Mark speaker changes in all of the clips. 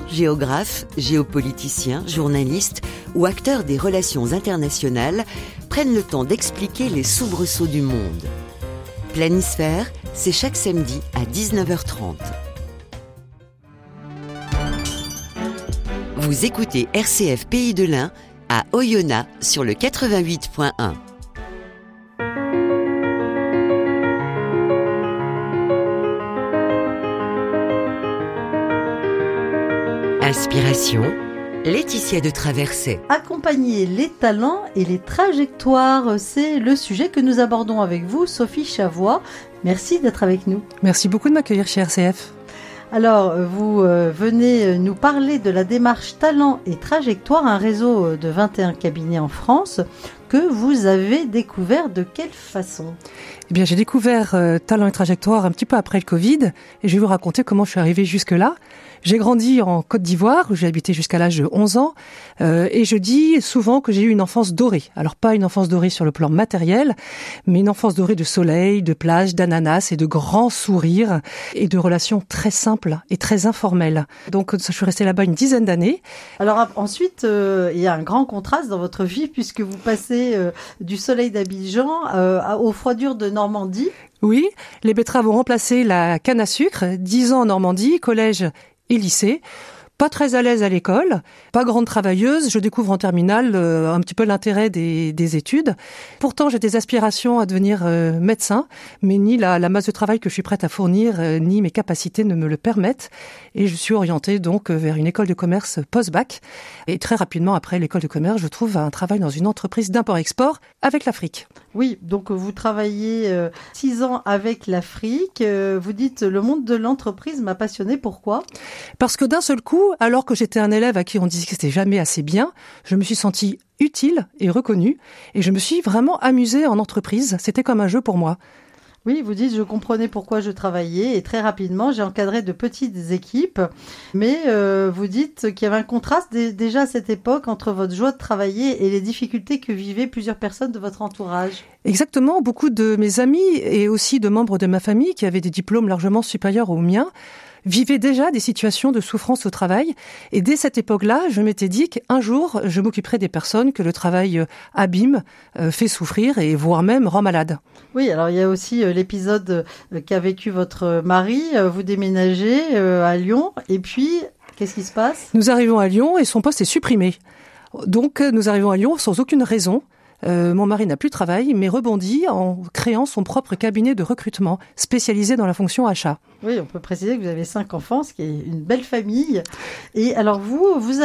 Speaker 1: géographes, géopoliticiens, journalistes ou acteurs des relations internationales prennent le temps d'expliquer les soubresauts du monde. Planisphère, c'est chaque samedi à 19h30. Vous écoutez RCF Pays de l'Ain à Oyonnax sur le 88.1. Inspiration, Laetitia de Traversée.
Speaker 2: Accompagner les talents et les trajectoires, c'est le sujet que nous abordons avec vous, Sophie Chavois. Merci d'être avec nous.
Speaker 3: Merci beaucoup de m'accueillir chez RCF.
Speaker 2: Alors, vous venez nous parler de la démarche Talent et Trajectoire, un réseau de 21 cabinets en France que vous avez découvert de quelle façon ?
Speaker 3: Eh bien, j'ai découvert Talent et Trajectoire un petit peu après le Covid et je vais vous raconter comment je suis arrivée jusque-là. J'ai grandi en Côte d'Ivoire, où j'ai habité jusqu'à l'âge de 11 ans, et je dis souvent que j'ai eu une enfance dorée. Alors pas une enfance dorée sur le plan matériel, mais une enfance dorée de soleil, de plage, d'ananas et de grands sourires et de relations très simples et très informelles. Donc je suis restée là-bas une dizaine d'années.
Speaker 2: Alors ensuite, il y a un grand contraste dans votre vie puisque vous passez du soleil d'Abidjan aux froidures de Normandie.
Speaker 3: Oui, les betteraves ont remplacé la canne à sucre, 10 ans en Normandie, collège et lycée. Pas très à l'aise à l'école, pas grande travailleuse, je découvre en terminale un petit peu l'intérêt des études. Pourtant, j'ai des aspirations à devenir médecin, mais ni la masse de travail que je suis prête à fournir, ni mes capacités ne me le permettent. Et je suis orientée donc vers une école de commerce post-bac. Et très rapidement, après l'école de commerce, je trouve un travail dans une entreprise d'import-export avec l'Afrique.
Speaker 2: Oui, donc vous travaillez 6 ans avec l'Afrique. Vous dites, le monde de l'entreprise m'a passionné. Pourquoi ?
Speaker 3: Parce que d'un seul coup, alors que j'étais un élève à qui on disait que c'était jamais assez bien, je me suis sentie utile et reconnue et je me suis vraiment amusée en entreprise. C'était comme un jeu pour moi.
Speaker 2: Oui, vous dites, je comprenais pourquoi je travaillais et très rapidement, j'ai encadré de petites équipes. Mais vous dites qu'il y avait un contraste déjà à cette époque entre votre joie de travailler et les difficultés que vivaient plusieurs personnes de votre entourage.
Speaker 3: Exactement, beaucoup de mes amis et aussi de membres de ma famille qui avaient des diplômes largement supérieurs aux miens vivaient déjà des situations de souffrance au travail. Et dès cette époque-là, je m'étais dit qu'un jour, je m'occuperais des personnes que le travail abîme, fait souffrir et voire même rend malade.
Speaker 2: Oui, alors il y a aussi l'épisode qu'a vécu votre mari. Vous déménagez à Lyon et puis, qu'est-ce qui se passe ?
Speaker 3: Nous arrivons à Lyon et son poste est supprimé. Donc, nous arrivons à Lyon sans aucune raison. Mon mari n'a plus de travail, mais rebondit en créant son propre cabinet de recrutement spécialisé dans la fonction achat.
Speaker 2: Oui, on peut préciser que vous avez 5 enfants, ce qui est une belle famille. Et alors vous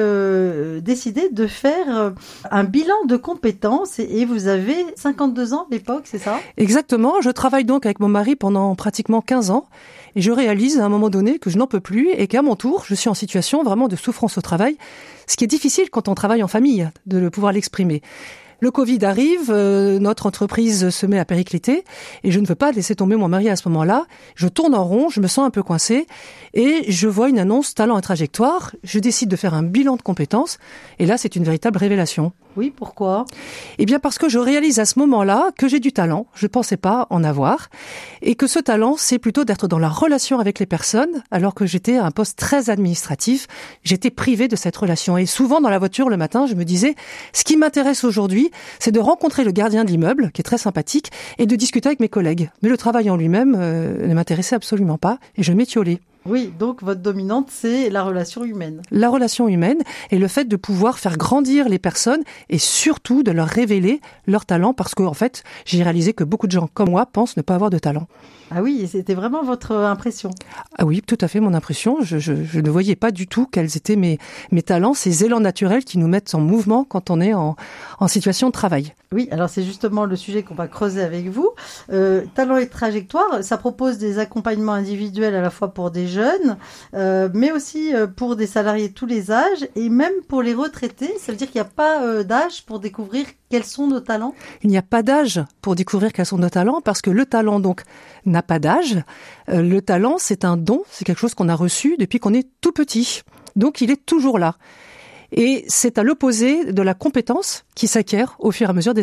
Speaker 2: allez décider de faire un bilan de compétences et vous avez 52 ans à l'époque, c'est ça ?
Speaker 3: Exactement, je travaille donc avec mon mari pendant pratiquement 15 ans et je réalise à un moment donné que je n'en peux plus et qu'à mon tour, je suis en situation vraiment de souffrance au travail, ce qui est difficile quand on travaille en famille, de pouvoir l'exprimer. Le Covid arrive, notre entreprise se met à péricliter et je ne veux pas laisser tomber mon mari à ce moment-là. Je tourne en rond, je me sens un peu coincée et je vois une annonce Talent et Trajectoire. Je décide de faire un bilan de compétences et là, c'est une véritable révélation.
Speaker 2: Oui, pourquoi ?
Speaker 3: Eh bien parce que je réalise à ce moment-là que j'ai du talent, je ne pensais pas en avoir, et que ce talent, c'est plutôt d'être dans la relation avec les personnes, alors que j'étais à un poste très administratif, j'étais privée de cette relation. Et souvent dans la voiture le matin, je me disais, ce qui m'intéresse aujourd'hui, c'est de rencontrer le gardien de l'immeuble, qui est très sympathique, et de discuter avec mes collègues. Mais le travail en lui-même ne m'intéressait absolument pas, et je m'étiolais.
Speaker 2: Oui, donc votre dominante, c'est la relation humaine.
Speaker 3: La relation humaine et le fait de pouvoir faire grandir les personnes et surtout de leur révéler leur talent parce que, en fait, j'ai réalisé que beaucoup de gens comme moi pensent ne pas avoir de talent.
Speaker 2: Ah oui, c'était vraiment votre impression.
Speaker 3: Ah oui, tout à fait mon impression. Je ne voyais pas du tout quels étaient mes talents, ces élans naturels qui nous mettent en mouvement quand on est en situation de travail.
Speaker 2: Oui, alors c'est justement le sujet qu'on va creuser avec vous. Talent et Trajectoire, ça propose des accompagnements individuels à la fois pour des jeunes, mais aussi pour des salariés de tous les âges et même pour les retraités. Ça veut dire qu'il n'y a pas d'âge pour découvrir quels sont nos talents ?
Speaker 3: Il n'y a pas d'âge pour découvrir quels sont nos talents parce que le talent donc n'a pas d'âge. Le talent, c'est un don, c'est quelque chose qu'on a reçu depuis qu'on est tout petit. Donc il est toujours là. Et c'est à l'opposé de la compétence qui s'acquiert au fur et à mesure des années.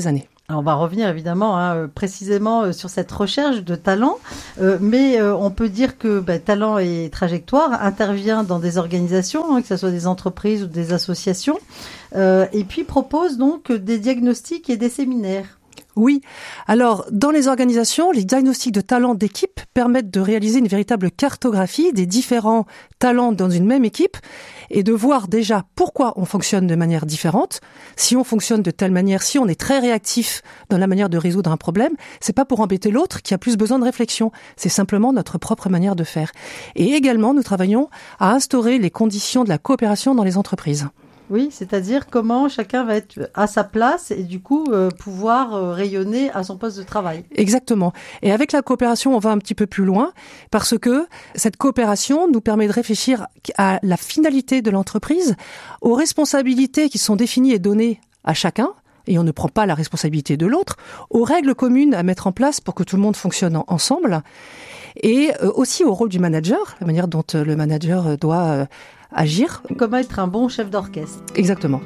Speaker 2: Alors, on va revenir évidemment précisément sur cette recherche de talent, mais on peut dire que Talent et Trajectoire intervient dans des organisations, que ce soit des entreprises ou des associations, et puis propose donc des diagnostics et des séminaires.
Speaker 3: Oui. Alors, dans les organisations, les diagnostics de talent d'équipe permettent de réaliser une véritable cartographie des différents talents dans une même équipe et de voir déjà pourquoi on fonctionne de manière différente. Si on fonctionne de telle manière, si on est très réactif dans la manière de résoudre un problème, c'est pas pour embêter l'autre qui a plus besoin de réflexion. C'est simplement notre propre manière de faire. Et également, nous travaillons à instaurer les conditions de la coopération dans les entreprises.
Speaker 2: Oui, c'est-à-dire comment chacun va être à sa place et du coup pouvoir rayonner à son poste de travail.
Speaker 3: Exactement. Et avec la coopération, on va un petit peu plus loin parce que cette coopération nous permet de réfléchir à la finalité de l'entreprise, aux responsabilités qui sont définies et données à chacun. Et on ne prend pas la responsabilité de l'autre, aux règles communes à mettre en place pour que tout le monde fonctionne ensemble, et aussi au rôle du manager, la manière dont le manager doit agir.
Speaker 2: Comment être un bon chef d'orchestre.
Speaker 3: Exactement.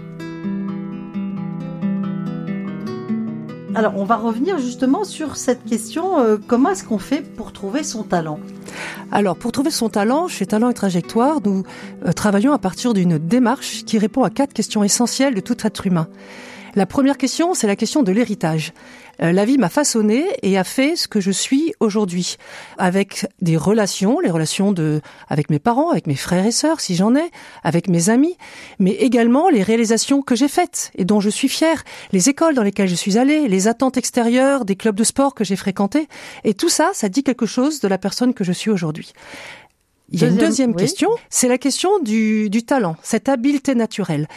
Speaker 2: Alors, on va revenir justement sur cette question, comment est-ce qu'on fait pour trouver son talent ?
Speaker 3: Alors, pour trouver son talent, chez Talent et Trajectoire, nous travaillons à partir d'une démarche qui répond à 4 questions essentielles de tout être humain. La première question, c'est la question de l'héritage. La vie m'a façonné et a fait ce que je suis aujourd'hui, avec des relations, les relations avec mes parents, avec mes frères et sœurs, si j'en ai, avec mes amis, mais également les réalisations que j'ai faites et dont je suis fière, les écoles dans lesquelles je suis allée, les attentes extérieures, des clubs de sport que j'ai fréquentés, et tout ça, ça dit quelque chose de la personne que je suis aujourd'hui. Il y a une deuxième question, c'est la question du talent, cette habileté naturelle,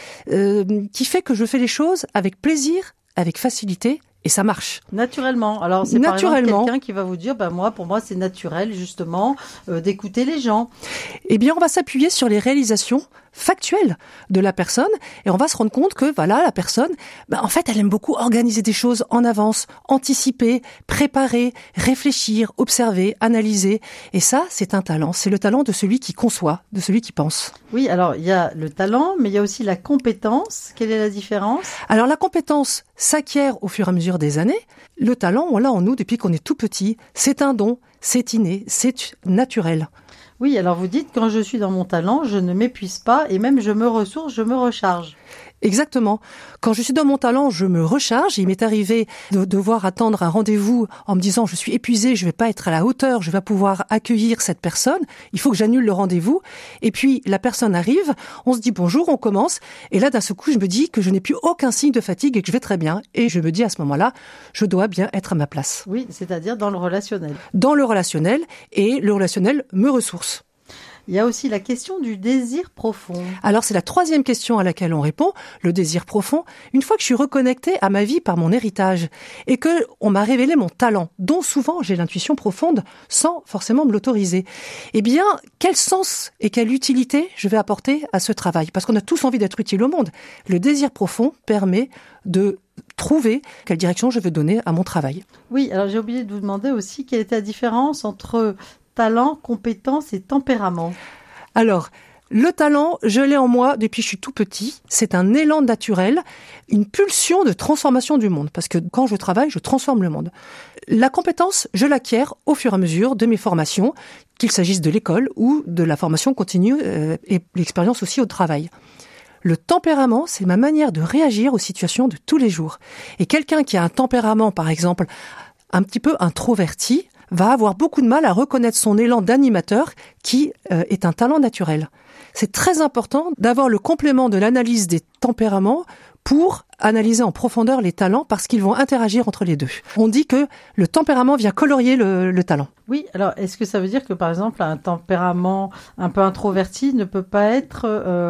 Speaker 3: qui fait que je fais les choses avec plaisir, avec facilité, et ça marche.
Speaker 2: Naturellement. Alors, c'est par exemple quelqu'un qui va vous dire, pour moi, c'est naturel, justement, d'écouter les gens.
Speaker 3: Eh bien, on va s'appuyer sur les réalisations factuelles de la personne et on va se rendre compte que, la personne, en fait, elle aime beaucoup organiser des choses en avance, anticiper, préparer, réfléchir, observer, analyser. Et ça, c'est un talent. C'est le talent de celui qui conçoit, de celui qui pense.
Speaker 2: Oui, alors, il y a le talent, mais il y a aussi la compétence. Quelle est la différence ?
Speaker 3: Alors, la compétence s'acquiert au fur et à mesure des années. Le talent, on l'a en nous depuis qu'on est tout petit. C'est un don, c'est inné, c'est naturel.
Speaker 2: Oui, alors vous dites, quand je suis dans mon talent, je ne m'épuise pas et même je me ressource, je me recharge.
Speaker 3: Exactement. Quand je suis dans mon talent, je me recharge. Il m'est arrivé de devoir attendre un rendez-vous en me disant je suis épuisée, je vais pas être à la hauteur, je vais pas pouvoir accueillir cette personne. Il faut que j'annule le rendez-vous. Et puis la personne arrive, on se dit bonjour, on commence. Et là d'un seul coup, je me dis que je n'ai plus aucun signe de fatigue et que je vais très bien. Et je me dis à ce moment-là, je dois bien être à ma place.
Speaker 2: Oui, c'est-à-dire dans le relationnel.
Speaker 3: Dans le relationnel, et le relationnel me ressource.
Speaker 2: Il y a aussi la question du désir profond.
Speaker 3: Alors, c'est la 3e question à laquelle on répond, le désir profond. Une fois que je suis reconnectée à ma vie par mon héritage et que on m'a révélé mon talent, dont souvent j'ai l'intuition profonde sans forcément me l'autoriser, eh bien, quel sens et quelle utilité je vais apporter à ce travail ? Parce qu'on a tous envie d'être utile au monde. Le désir profond permet de trouver quelle direction je veux donner à mon travail.
Speaker 2: Oui, alors j'ai oublié de vous demander aussi quelle était la différence entre talent, compétence et tempérament.
Speaker 3: Alors, le talent, je l'ai en moi depuis que je suis tout petit. C'est un élan naturel, une pulsion de transformation du monde. Parce que quand je travaille, je transforme le monde. La compétence, je l'acquiers au fur et à mesure de mes formations, qu'il s'agisse de l'école ou de la formation continue et l'expérience aussi au travail. Le tempérament, c'est ma manière de réagir aux situations de tous les jours. Et quelqu'un qui a un tempérament, par exemple, un petit peu introverti, va avoir beaucoup de mal à reconnaître son élan d'animateur qui est un talent naturel. C'est très important d'avoir le complément de l'analyse des tempéraments pour analyser en profondeur les talents parce qu'ils vont interagir entre les deux. On dit que le tempérament vient colorier le talent.
Speaker 2: Oui, alors est-ce que ça veut dire que par exemple un tempérament un peu introverti ne peut pas être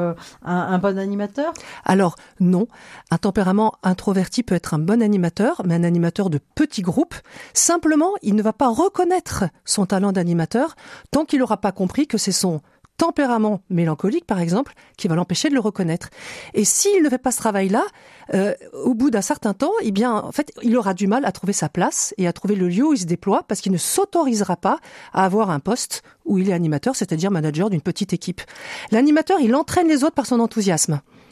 Speaker 2: un bon animateur ?
Speaker 3: Alors non, un tempérament introverti peut être un bon animateur, mais un animateur de petits groupes. Simplement, il ne va pas reconnaître son talent d'animateur tant qu'il n'aura pas compris que c'est son tempérament mélancolique, par exemple, qui va l'empêcher de le reconnaître. Et s'il ne fait pas ce travail-là, au bout d'un certain temps, eh bien, en fait, il aura du mal à trouver sa place et à trouver le lieu où il se déploie parce qu'il ne s'autorisera pas à avoir un poste où il est animateur, c'est-à-dire manager d'une petite équipe. L'animateur, il entraîne les autres par son enthousiasme.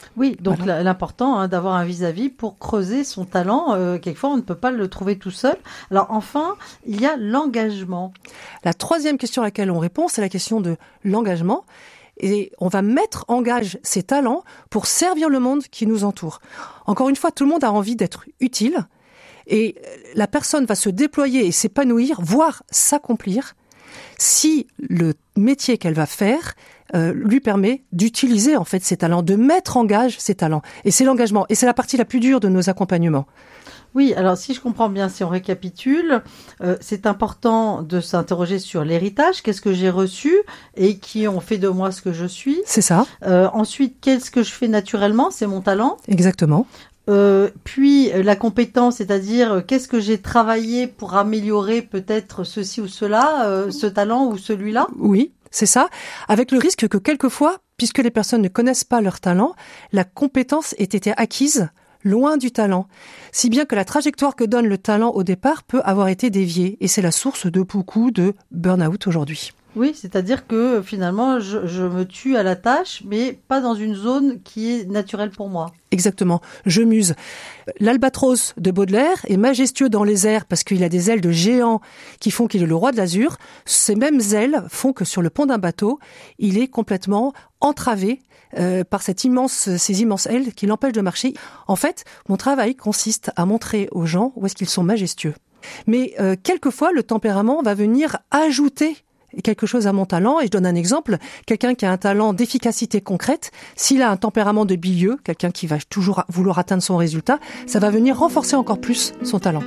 Speaker 2: Oui, donc
Speaker 3: Voilà.
Speaker 2: l'important d'avoir un vis-à-vis pour creuser son talent. Quelquefois, on ne peut pas le trouver tout seul. Alors enfin, il y a l'engagement.
Speaker 3: La troisième question à laquelle on répond, c'est la question de l'engagement. Et on va mettre en gage ses talents pour servir le monde qui nous entoure. Encore une fois, tout le monde a envie d'être utile. Et la personne va se déployer et s'épanouir, voire s'accomplir, si le métier qu'elle va faire lui permet d'utiliser en fait ses talents, de mettre en gage ses talents. Et c'est l'engagement. Et c'est la partie la plus dure de nos accompagnements.
Speaker 2: Oui, alors si je comprends bien, si on récapitule, c'est important de s'interroger sur l'héritage, qu'est-ce que j'ai reçu et qui ont fait de moi ce que je suis.
Speaker 3: C'est ça.
Speaker 2: Ensuite, qu'est-ce que je fais naturellement, c'est mon talent.
Speaker 3: Exactement.
Speaker 2: Puis la compétence, c'est-à-dire qu'est-ce que j'ai travaillé pour améliorer peut-être ceci ou cela, ce talent ou celui-là.
Speaker 3: Oui, c'est ça. Avec le risque que quelquefois, puisque les personnes ne connaissent pas leur talent, la compétence ait été acquise loin du talent. Si bien que la trajectoire que donne le talent au départ peut avoir été déviée. Et c'est la source de beaucoup de burn-out aujourd'hui.
Speaker 2: Oui, c'est-à-dire que finalement, je me tue à la tâche, mais pas dans une zone qui est naturelle pour moi.
Speaker 3: Exactement, je muse. L'albatros de Baudelaire est majestueux dans les airs parce qu'il a des ailes de géant qui font qu'il est le roi de l'azur. Ces mêmes ailes font que sur le pont d'un bateau, il est complètement entravé par ces immenses ailes qui l'empêchent de marcher. En fait, mon travail consiste à montrer aux gens où est-ce qu'ils sont majestueux. Mais quelquefois, le tempérament va venir ajouter quelque chose à mon talent. Et je donne un exemple. Quelqu'un qui a un talent d'efficacité concrète, s'il a un tempérament de bilieux, quelqu'un qui va toujours vouloir atteindre son résultat, ça va venir renforcer encore plus son talent.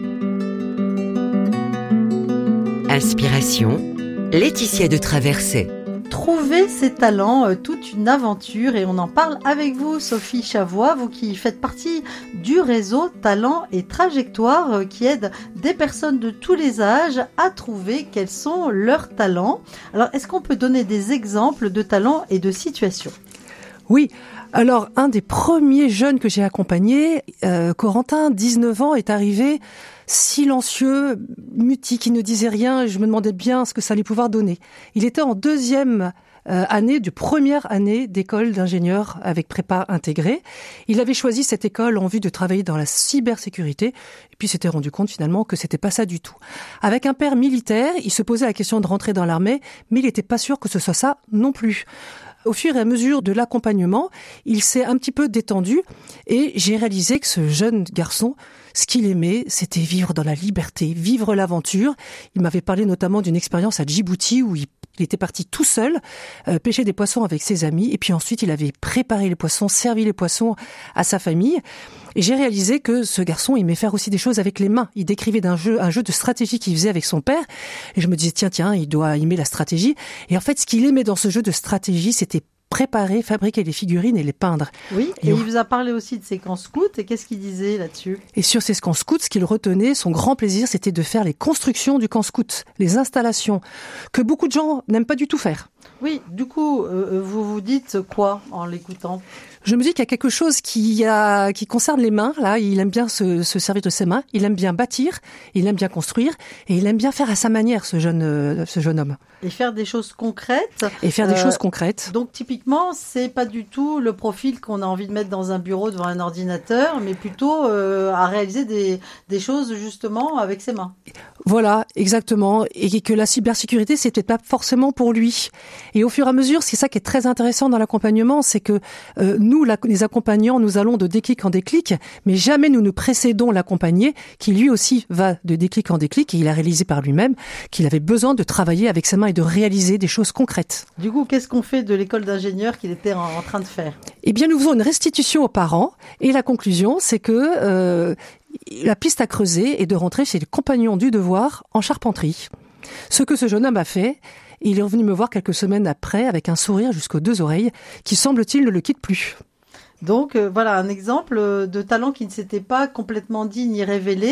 Speaker 1: Inspiration, Laetitia de Traversée.
Speaker 2: Trouver ses talents, toute une aventure, et on en parle avec vous, Sophie Chavois, vous qui faites partie du réseau Talents et Trajectoires qui aide des personnes de tous les âges à trouver quels sont leurs talents. Alors, est-ce qu'on peut donner des exemples de talents et de situations ?
Speaker 3: Oui. Alors, un des premiers jeunes que j'ai accompagné, Corentin, 19 ans, est arrivé silencieux, muti, qui ne disait rien, et je me demandais bien ce que ça allait pouvoir donner. Il était en deuxième année, de première année d'école d'ingénieur avec prépa intégrée. Il avait choisi cette école en vue de travailler dans la cybersécurité, et puis s'était rendu compte finalement que c'était pas ça du tout. Avec un père militaire, il se posait la question de rentrer dans l'armée, mais il n'était pas sûr que ce soit ça non plus. Au fur et à mesure de l'accompagnement, il s'est un petit peu détendu et j'ai réalisé que ce jeune garçon, ce qu'il aimait, c'était vivre dans la liberté, vivre l'aventure. Il m'avait parlé notamment d'une expérience à Djibouti où il était parti tout seul, pêcher des poissons avec ses amis, et puis ensuite il avait préparé les poissons, servi les poissons à sa famille. Et j'ai réalisé que ce garçon aimait faire aussi des choses avec les mains. Il décrivait un jeu de stratégie qu'il faisait avec son père. Et je me disais, tiens, il doit aimer la stratégie. Et en fait, ce qu'il aimait dans ce jeu de stratégie, c'était préparer, fabriquer les figurines et les peindre.
Speaker 2: Oui, et il vous a parlé aussi de ses camps scouts, et qu'est-ce qu'il disait là-dessus ?
Speaker 3: Et sur ces camps scouts, ce qu'il retenait, son grand plaisir, c'était de faire les constructions du camp scout, les installations, que beaucoup de gens n'aiment pas du tout faire.
Speaker 2: Oui, du coup, vous vous dites quoi en l'écoutant ?
Speaker 3: Je me dis qu'il y a quelque chose qui concerne les mains. Là, il aime bien se servir de ses mains. Il aime bien bâtir, il aime bien construire, et il aime bien faire à sa manière, ce jeune homme.
Speaker 2: Et faire des choses concrètes.
Speaker 3: Et faire des choses concrètes.
Speaker 2: Donc typiquement, c'est pas du tout le profil qu'on a envie de mettre dans un bureau devant un ordinateur, mais plutôt à réaliser des choses justement avec ses mains.
Speaker 3: Voilà, exactement. Et que la cybersécurité, c'était pas forcément pour lui. Et au fur et à mesure, c'est ça qui est très intéressant dans l'accompagnement, c'est que nous, les accompagnants, nous allons de déclic en déclic, mais jamais nous ne précédons l'accompagné, qui lui aussi va de déclic en déclic, et il a réalisé par lui-même qu'il avait besoin de travailler avec ses mains et de réaliser des choses concrètes.
Speaker 2: Du coup, qu'est-ce qu'on fait de l'école d'ingénieur qu'il était en train de faire ?
Speaker 3: Eh bien, nous faisons une restitution aux parents, et la conclusion, c'est que la piste à creuser est de rentrer chez les compagnons du devoir en charpenterie. Ce que ce jeune homme a fait, il est revenu me voir quelques semaines après avec un sourire jusqu'aux 2 oreilles qui, semble-t-il, ne le quitte plus.
Speaker 2: Donc voilà un exemple de talent qui ne s'était pas complètement dit ni révélé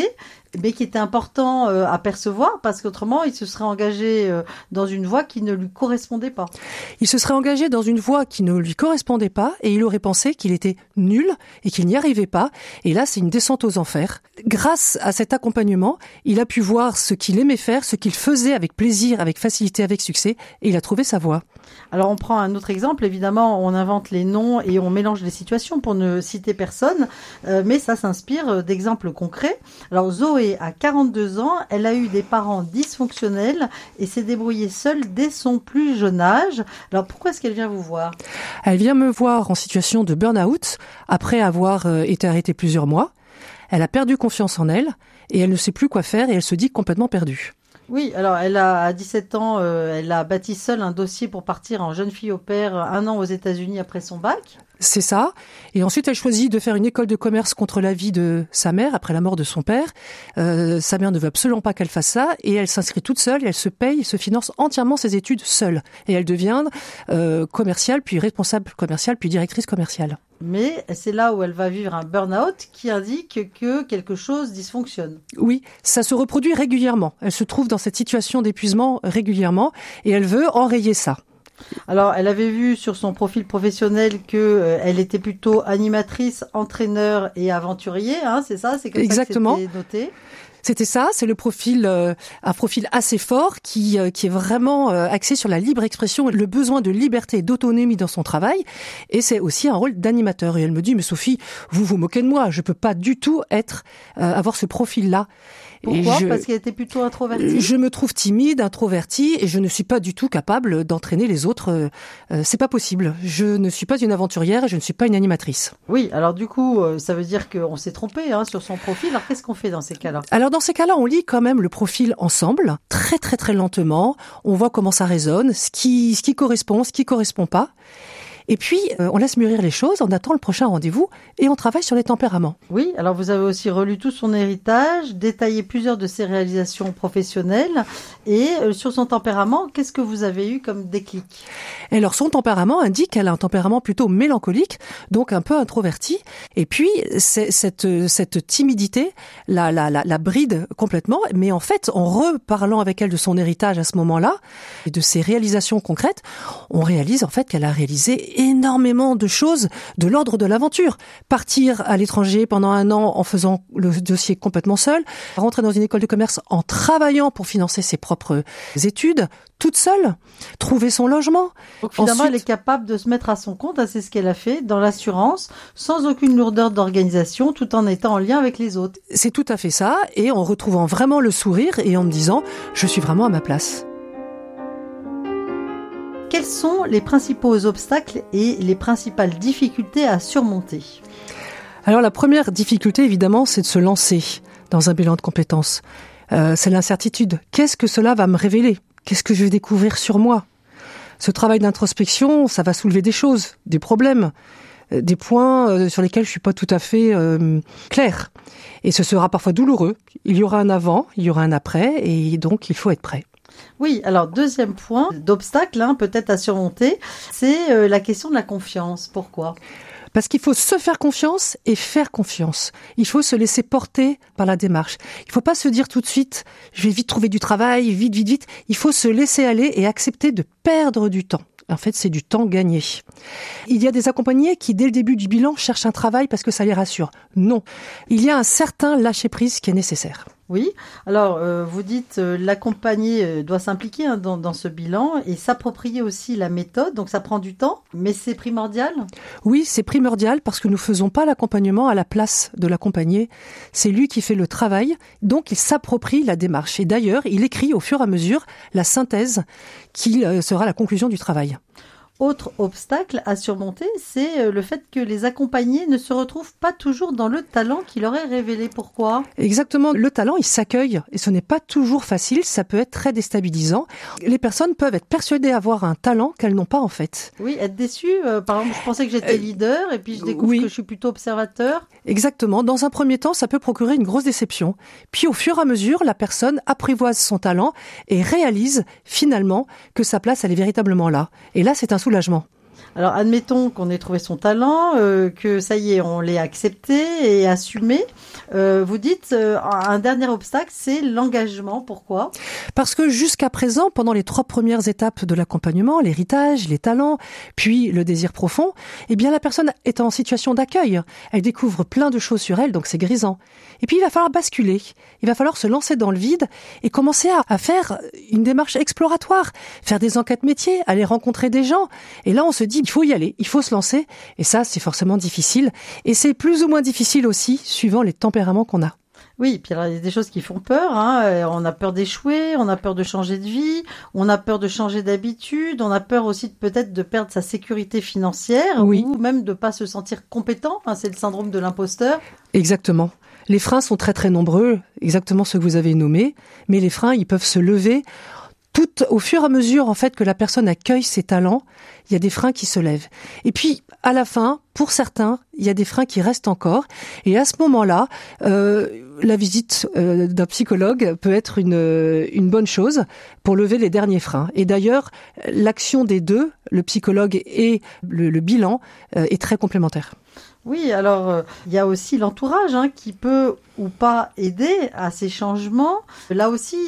Speaker 2: mais qui était important à percevoir, parce qu'autrement, il se serait engagé dans une voie qui ne lui correspondait pas.
Speaker 3: Il se serait engagé dans une voie qui ne lui correspondait pas et il aurait pensé qu'il était nul et qu'il n'y arrivait pas. Et là, c'est une descente aux enfers. Grâce à cet accompagnement, il a pu voir ce qu'il aimait faire, ce qu'il faisait avec plaisir, avec facilité, avec succès, et il a trouvé sa voie.
Speaker 2: Alors, on prend un autre exemple. Évidemment, on invente les noms et on mélange les situations pour ne citer personne, mais ça s'inspire d'exemples concrets. Alors, Zoé a 42 ans, elle a eu des parents dysfonctionnels et s'est débrouillée seule dès son plus jeune âge. Alors, pourquoi est-ce qu'elle vient vous voir ?
Speaker 3: Elle vient me voir en situation de burn-out, après avoir été arrêtée plusieurs mois. Elle a perdu confiance en elle et elle ne sait plus quoi faire et elle se dit complètement perdue.
Speaker 2: Oui, alors elle a à 17 ans, elle a bâti seule un dossier pour partir en jeune fille au pair 1 an aux États-Unis après son bac.
Speaker 3: C'est ça. Et ensuite, elle choisit de faire une école de commerce contre l'avis de sa mère après la mort de son père. Sa mère ne veut absolument pas qu'elle fasse ça et elle s'inscrit toute seule et elle se paye, se finance entièrement ses études seule. Et elle devient commerciale, puis responsable commerciale, puis directrice commerciale.
Speaker 2: Mais c'est là où elle va vivre un burn-out qui indique que quelque chose dysfonctionne.
Speaker 3: Oui, ça se reproduit régulièrement. Elle se trouve dans cette situation d'épuisement régulièrement et elle veut enrayer ça.
Speaker 2: Alors, elle avait vu sur son profil professionnel que elle était plutôt animatrice, entraîneur et aventurier, hein, c'est ça ? C'est comme
Speaker 3: Exactement.
Speaker 2: Ça que c'était noté.
Speaker 3: C'était ça, c'est le profil, un profil assez fort qui est vraiment axé sur la libre expression et le besoin de liberté et d'autonomie dans son travail. Et c'est aussi un rôle d'animateur. Et elle me dit, mais Sophie, vous vous moquez de moi, je peux pas du tout avoir ce profil-là.
Speaker 2: Pourquoi ? Parce qu'elle était plutôt introvertie.
Speaker 3: Je me trouve timide, introvertie, et je ne suis pas du tout capable d'entraîner les autres. C'est pas possible. Je ne suis pas une aventurière et je ne suis pas une animatrice.
Speaker 2: Oui, alors du coup, ça veut dire qu'on s'est trompé sur son profil. Alors qu'est-ce qu'on fait dans ces cas-là ?
Speaker 3: Alors dans ces cas-là, on lit quand même le profil ensemble, très très très lentement. On voit comment ça résonne, ce qui correspond, ce qui correspond pas. Et puis, on laisse mûrir les choses, on attend le prochain rendez-vous et on travaille sur les tempéraments.
Speaker 2: Oui, alors vous avez aussi relu tout son héritage, détaillé plusieurs de ses réalisations professionnelles. Et sur son tempérament, qu'est-ce que vous avez eu comme déclic ?
Speaker 3: Alors, son tempérament indique qu'elle a un tempérament plutôt mélancolique, donc un peu introverti. Et puis, cette timidité la bride complètement. Mais en fait, en reparlant avec elle de son héritage à ce moment-là, et de ses réalisations concrètes, on réalise en fait qu'elle a réalisé énormément de choses de l'ordre de l'aventure. Partir à l'étranger pendant 1 an en faisant le dossier complètement seul, rentrer dans une école de commerce en travaillant pour financer ses propres études, toute seule, trouver son logement.
Speaker 2: Donc finalement, ensuite, elle est capable de se mettre à son compte, c'est ce qu'elle a fait, dans l'assurance, sans aucune lourdeur d'organisation, tout en étant en lien avec les autres.
Speaker 3: C'est tout à fait ça, et en retrouvant vraiment le sourire et en me disant « je suis vraiment à ma place ».
Speaker 2: Quels sont les principaux obstacles et les principales difficultés à surmonter ?
Speaker 3: Alors la première difficulté, évidemment, c'est de se lancer dans un bilan de compétences. C'est l'incertitude. Qu'est-ce que cela va me révéler ? Qu'est-ce que je vais découvrir sur moi ? Ce travail d'introspection, ça va soulever des choses, des problèmes, des points sur lesquels je suis pas tout à fait claire. Et ce sera parfois douloureux. Il y aura un avant, il y aura un après, et donc il faut être prêt.
Speaker 2: Oui, alors deuxième point d'obstacle, peut-être à surmonter, c'est la question de la confiance. Pourquoi ?
Speaker 3: Parce qu'il faut se faire confiance et faire confiance. Il faut se laisser porter par la démarche. Il ne faut pas se dire tout de suite, je vais vite trouver du travail, vite. Il faut se laisser aller et accepter de perdre du temps. En fait, c'est du temps gagné. Il y a des accompagnés qui, dès le début du bilan, cherchent un travail parce que ça les rassure. Non. Il y a un certain lâcher-prise qui est nécessaire.
Speaker 2: Oui, alors vous dites l'accompagné doit s'impliquer dans ce bilan et s'approprier aussi la méthode, donc ça prend du temps, mais c'est primordial ?
Speaker 3: Oui, c'est primordial parce que nous ne faisons pas l'accompagnement à la place de l'accompagné. C'est lui qui fait le travail, donc il s'approprie la démarche. Et d'ailleurs, il écrit au fur et à mesure la synthèse qui sera la conclusion du travail.
Speaker 2: Autre obstacle à surmonter, c'est le fait que les accompagnés ne se retrouvent pas toujours dans le talent qui leur est révélé. Pourquoi ?
Speaker 3: Exactement. Le talent, il s'accueille et ce n'est pas toujours facile. Ça peut être très déstabilisant. Les personnes peuvent être persuadées d'avoir un talent qu'elles n'ont pas en fait.
Speaker 2: Oui, être déçues. Par exemple, je pensais que j'étais leader et puis je découvre que je suis plutôt observateur.
Speaker 3: Exactement. Dans un premier temps, ça peut procurer une grosse déception. Puis au fur et à mesure, la personne apprivoise son talent et réalise finalement que sa place, elle est véritablement là. Et là, c'est un soulagement.
Speaker 2: Alors, admettons qu'on ait trouvé son talent, que ça y est, on l'ait accepté et assumé. Vous dites, un dernier obstacle, c'est l'engagement. Pourquoi ?
Speaker 3: Parce que jusqu'à présent, pendant les 3 premières étapes de l'accompagnement, l'héritage, les talents, puis le désir profond, eh bien, la personne est en situation d'accueil. Elle découvre plein de choses sur elle, donc c'est grisant. Et puis, il va falloir basculer. Il va falloir se lancer dans le vide et commencer à faire une démarche exploratoire, faire des enquêtes métiers, aller rencontrer des gens. Et là, on se dit, il faut y aller, il faut se lancer. Et ça, c'est forcément difficile. Et c'est plus ou moins difficile aussi, suivant les tempéraments qu'on a.
Speaker 2: Oui, puis alors il y a des choses qui font peur, hein. On a peur d'échouer, on a peur de changer de vie, on a peur de changer d'habitude, on a peur aussi peut-être de perdre sa sécurité financière,
Speaker 3: oui.
Speaker 2: Ou même de pas se sentir compétent, hein. C'est le syndrome de l'imposteur.
Speaker 3: Exactement. Les freins sont très très nombreux, exactement ceux que vous avez nommés, mais les freins, ils peuvent se lever tout au fur et à mesure en fait que la personne accueille ses talents. Il y a des freins qui se lèvent. Et puis à la fin, pour certains, il y a des freins qui restent encore. Et à ce moment-là, la visite d'un psychologue peut être une bonne chose pour lever les derniers freins. Et d'ailleurs, l'action des deux, le psychologue et le bilan, est très complémentaire.
Speaker 2: Oui, alors il y a aussi l'entourage qui peut ou pas aider à ces changements. Là aussi,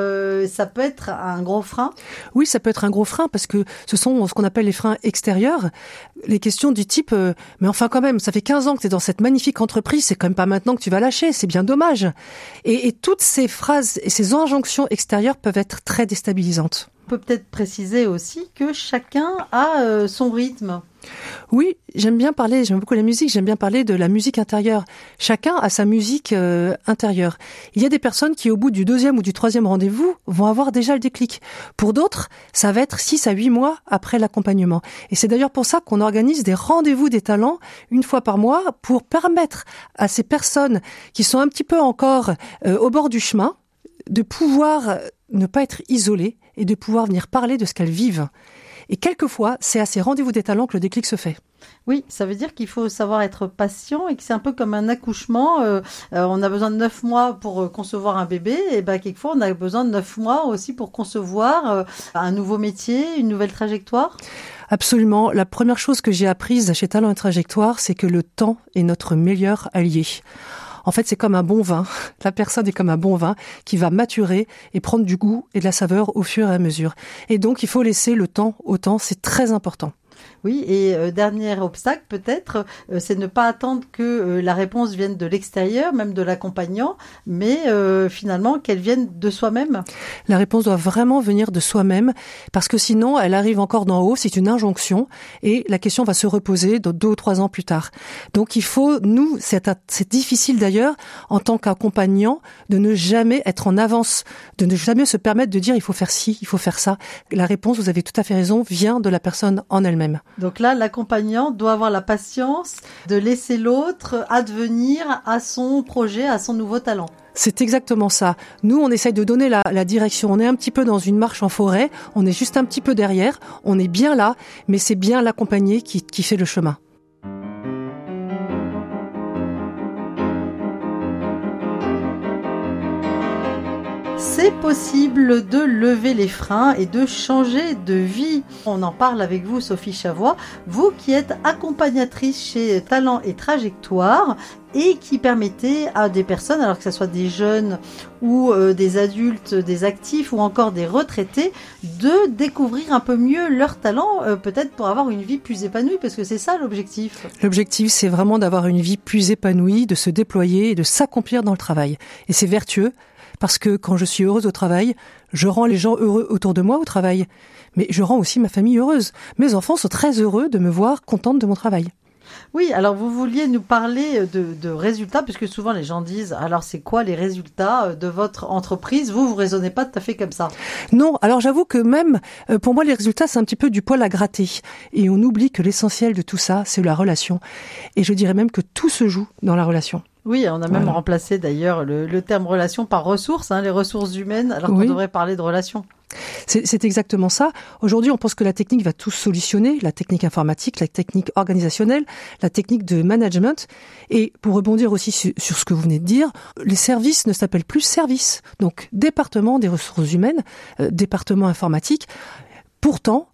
Speaker 2: ça peut être un gros frein.
Speaker 3: Oui, ça peut être un gros frein parce que ce sont ce qu'on appelle les freins extérieurs. Les questions du type mais enfin quand même, ça fait 15 ans que tu es dans cette magnifique entreprise, c'est quand même pas maintenant que tu vas lâcher, c'est bien dommage. Et toutes ces phrases et ces injonctions extérieures peuvent être très déstabilisantes.
Speaker 2: On peut peut-être préciser aussi que chacun a son rythme.
Speaker 3: Oui, j'aime beaucoup la musique, j'aime bien parler de la musique intérieure. Chacun a sa musique intérieure. Il y a des personnes qui, au bout du 2e ou du 3e rendez-vous, vont avoir déjà le déclic. Pour d'autres, ça va être 6 à 8 mois après l'accompagnement. Et c'est d'ailleurs pour ça qu'on organise des rendez-vous des talents 1 fois par mois pour permettre à ces personnes qui sont un petit peu encore au bord du chemin de pouvoir ne pas être isolées et de pouvoir venir parler de ce qu'elles vivent. Et quelquefois, c'est à ces rendez-vous des talents que le déclic se fait.
Speaker 2: Oui, ça veut dire qu'il faut savoir être patient et que c'est un peu comme un accouchement. On a besoin de 9 mois pour concevoir un bébé. Et quelquefois, on a besoin de 9 mois aussi pour concevoir un nouveau métier, une nouvelle trajectoire.
Speaker 3: Absolument. La première chose que j'ai apprise chez Talent et Trajectoire, c'est que le temps est notre meilleur allié. En fait, c'est comme un bon vin. La personne est comme un bon vin qui va maturer et prendre du goût et de la saveur au fur et à mesure. Et donc, il faut laisser le temps au temps. C'est très important.
Speaker 2: Oui, et dernier obstacle peut-être, c'est ne pas attendre que la réponse vienne de l'extérieur, même de l'accompagnant, mais finalement qu'elle vienne de soi-même.
Speaker 3: La réponse doit vraiment venir de soi-même, parce que sinon, elle arrive encore d'en haut, c'est une injonction, et la question va se reposer 2 ou 3 ans plus tard. Donc il faut, nous, c'est difficile d'ailleurs, en tant qu'accompagnant, de ne jamais être en avance, de ne jamais se permettre de dire il faut faire ci, il faut faire ça. La réponse, vous avez tout à fait raison, vient de la personne en elle-même.
Speaker 2: Donc là, l'accompagnant doit avoir la patience de laisser l'autre advenir à son projet, à son nouveau talent.
Speaker 3: C'est exactement ça. Nous, on essaye de donner la direction. On est un petit peu dans une marche en forêt, on est juste un petit peu derrière, on est bien là, mais c'est bien l'accompagné qui fait le chemin.
Speaker 2: C'est possible de lever les freins et de changer de vie. On en parle avec vous, Sophie Chavois, vous qui êtes accompagnatrice chez Talent et Trajectoire et qui permettez à des personnes, alors que ce soit des jeunes ou des adultes, des actifs ou encore des retraités, de découvrir un peu mieux leur talent, peut-être pour avoir une vie plus épanouie, parce que c'est ça l'objectif.
Speaker 3: L'objectif, c'est vraiment d'avoir une vie plus épanouie, de se déployer et de s'accomplir dans le travail. Et c'est vertueux. Parce que quand je suis heureuse au travail, je rends les gens heureux autour de moi au travail. Mais je rends aussi ma famille heureuse. Mes enfants sont très heureux de me voir contente de mon travail.
Speaker 2: Oui, alors vous vouliez nous parler de résultats, puisque souvent les gens disent, alors c'est quoi les résultats de votre entreprise ? Vous raisonnez pas tout à fait comme ça.
Speaker 3: Non, alors j'avoue que même, pour moi les résultats c'est un petit peu du poil à gratter. Et on oublie que l'essentiel de tout ça, c'est la relation. Et je dirais même que tout se joue dans la relation.
Speaker 2: Oui, on a même remplacé d'ailleurs le terme relation par ressources, les ressources humaines, alors qu'on devrait parler de relations.
Speaker 3: C'est exactement ça. Aujourd'hui, on pense que la technique va tout solutionner, la technique informatique, la technique organisationnelle, la technique de management. Et pour rebondir aussi sur ce que vous venez de dire, les services ne s'appellent plus services. Donc, département des ressources humaines, département informatique. Pourtant,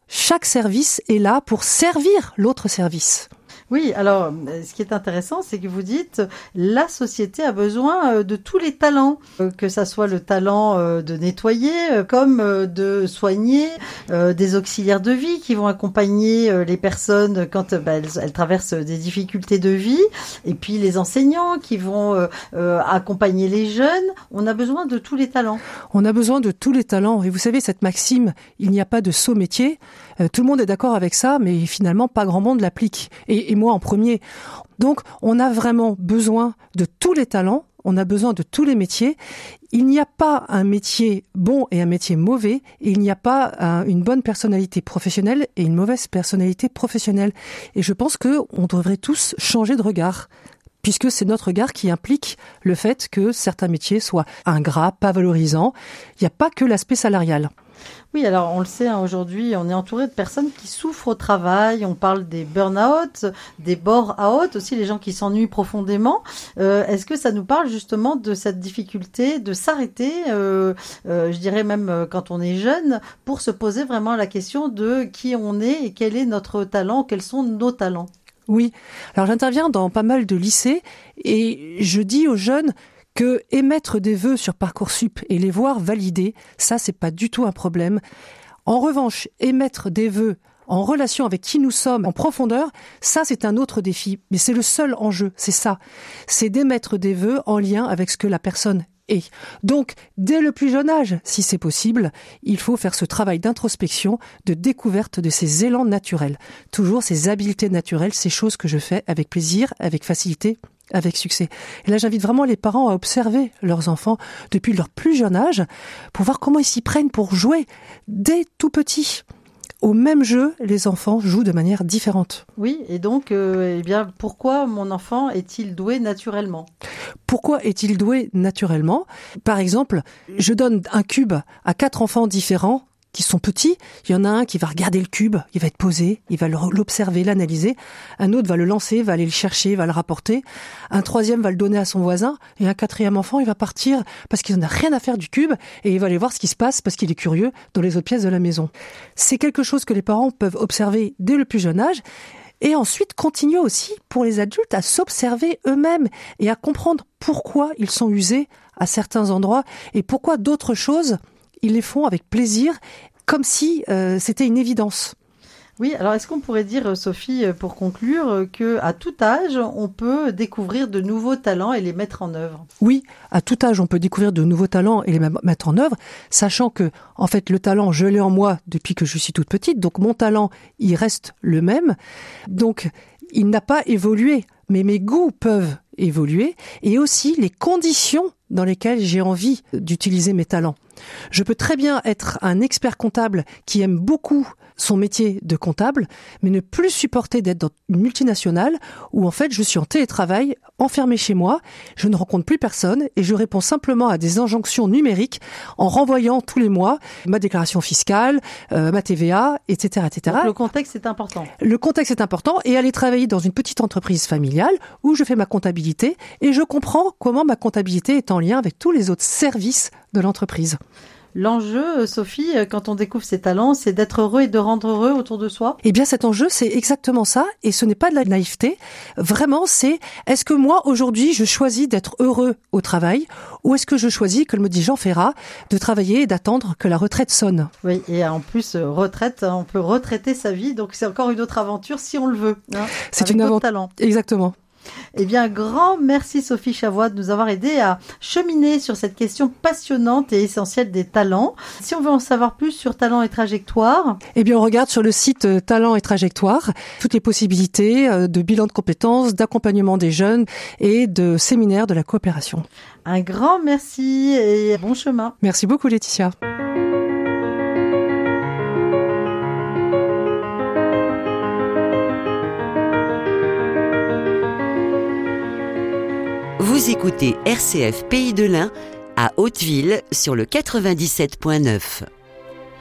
Speaker 3: Chaque service est là pour servir l'autre service.
Speaker 2: Oui, alors ce qui est intéressant, c'est que vous dites la société a besoin de tous les talents, que ça soit le talent de nettoyer, comme de soigner, des auxiliaires de vie qui vont accompagner les personnes quand elles traversent des difficultés de vie, et puis les enseignants qui vont accompagner les jeunes. On a besoin de tous les talents.
Speaker 3: On a besoin de tous les talents. Et vous savez, cette maxime, il n'y a pas de sot métier. Tout le monde est d'accord avec ça, mais finalement, pas grand monde l'applique. Et moi en premier. Donc, on a vraiment besoin de tous les talents, on a besoin de tous les métiers. Il n'y a pas un métier bon et un métier mauvais, et il n'y a pas une bonne personnalité professionnelle et une mauvaise personnalité professionnelle. Et je pense qu'on devrait tous changer de regard, puisque c'est notre regard qui implique le fait que certains métiers soient ingrats, pas valorisants. Il n'y a pas que l'aspect salarial.
Speaker 2: Oui, alors on le sait, aujourd'hui, on est entouré de personnes qui souffrent au travail. On parle des burn-out, des bore-out, aussi les gens qui s'ennuient profondément. Est-ce que ça nous parle justement de cette difficulté de s'arrêter, je dirais même quand on est jeune, pour se poser vraiment la question de qui on est et quel est notre talent, quels sont nos talents?
Speaker 3: Oui, alors j'interviens dans pas mal de lycées et je dis aux jeunes que émettre des vœux sur Parcoursup et les voir validés, ça c'est pas du tout un problème. En revanche, émettre des vœux en relation avec qui nous sommes en profondeur, ça c'est un autre défi. Mais c'est le seul enjeu, c'est ça. C'est d'émettre des vœux en lien avec ce que la personne est. Donc, dès le plus jeune âge, si c'est possible, il faut faire ce travail d'introspection, de découverte de ces élans naturels. Toujours ces habiletés naturelles, ces choses que je fais avec plaisir, avec facilité, avec succès. Et là, j'invite vraiment les parents à observer leurs enfants depuis leur plus jeune âge pour voir comment ils s'y prennent pour jouer dès tout petit. Au même jeu, les enfants jouent de manière différente.
Speaker 2: Oui, et donc, eh bien, pourquoi mon enfant est-il doué naturellement ?
Speaker 3: Pourquoi est-il doué naturellement ? Par exemple, je donne un cube à 4 enfants différents qui sont petits. Il y en a un qui va regarder le cube, il va être posé, il va l'observer, l'analyser. Un autre va le lancer, va aller le chercher, va le rapporter. Un troisième va le donner à son voisin. Et un quatrième enfant, il va partir parce qu'il n'en a rien à faire du cube et il va aller voir ce qui se passe parce qu'il est curieux dans les autres pièces de la maison. C'est quelque chose que les parents peuvent observer dès le plus jeune âge. Et ensuite, continuer aussi pour les adultes à s'observer eux-mêmes et à comprendre pourquoi ils sont usés à certains endroits et pourquoi d'autres choses, ils les font avec plaisir, comme si c'était une évidence.
Speaker 2: Oui, alors est-ce qu'on pourrait dire, Sophie, pour conclure, que à tout âge, on peut découvrir de nouveaux talents et les mettre en œuvre ?
Speaker 3: Oui, à tout âge, on peut découvrir de nouveaux talents et les mettre en œuvre, sachant que, en fait, le talent, je l'ai en moi depuis que je suis toute petite, donc mon talent, il reste le même. Donc, il n'a pas évolué, mais mes goûts peuvent évoluer et aussi les conditions dans lesquelles j'ai envie d'utiliser mes talents. Je peux très bien être un expert comptable qui aime beaucoup son métier de comptable, mais ne plus supporter d'être dans une multinationale où en fait je suis en télétravail, enfermé chez moi, je ne rencontre plus personne et je réponds simplement à des injonctions numériques en renvoyant tous les mois ma déclaration fiscale, ma TVA, etc., etc.
Speaker 2: Donc le contexte est important.
Speaker 3: Le contexte est important et aller travailler dans une petite entreprise familiale où je fais ma comptabilité et je comprends comment ma comptabilité est en lien avec tous les autres services de l'entreprise.
Speaker 2: L'enjeu, Sophie, quand on découvre ses talents, c'est d'être heureux et de rendre heureux autour de soi.
Speaker 3: Eh bien, cet enjeu, c'est exactement ça. Et ce n'est pas de la naïveté. Vraiment, c'est est-ce que moi, aujourd'hui, je choisis d'être heureux au travail ou est-ce que je choisis, comme le dit Jean Ferrat, de travailler et d'attendre que la retraite sonne ?
Speaker 2: Oui, et en plus, retraite, on peut retraiter sa vie. Donc, c'est encore une autre aventure si on le veut. Hein,
Speaker 3: c'est une aventure.
Speaker 2: Talent.
Speaker 3: Exactement.
Speaker 2: Eh bien, grand merci Sophie Chavois de nous avoir aidé à cheminer sur cette question passionnante et essentielle des talents. Si on veut en savoir plus sur Talent et Trajectoire,
Speaker 3: eh bien, on regarde sur le site Talent et Trajectoire toutes les possibilités de bilan de compétences, d'accompagnement des jeunes et de séminaires de la coopération.
Speaker 2: Un grand merci et bon chemin.
Speaker 3: Merci beaucoup Laetitia.
Speaker 1: Vous écoutez RCF Pays de l'Ain à Hauteville sur le 97.9.